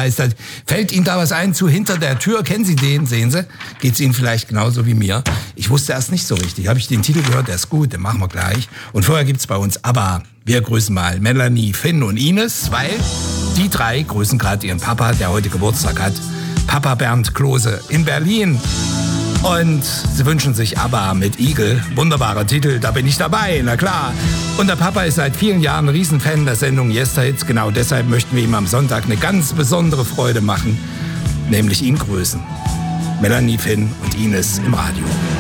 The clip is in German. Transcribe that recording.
heißt das. Fällt Ihnen da was ein zu Hinter der Tür? Kennen Sie den? Sehen Sie? Geht's Ihnen vielleicht genauso wie mir? Ich wusste erst nicht so richtig. Habe ich den Titel gehört, der ist gut, den machen wir gleich. Und vorher gibt's bei uns ABBA. Wir grüßen mal Melanie, Finn und Ines, weil die drei grüßen gerade ihren Papa, der heute Geburtstag hat. Papa Bernd Klose in Berlin. Und sie wünschen sich ABBA mit Igel. Wunderbarer Titel, da bin ich dabei, na klar. Und der Papa ist seit vielen Jahren ein Riesenfan der Sendung Yesterhits. Genau deshalb möchten wir ihm am Sonntag eine ganz besondere Freude machen, nämlich ihn grüßen. Melanie, Finn und Ines im Radio.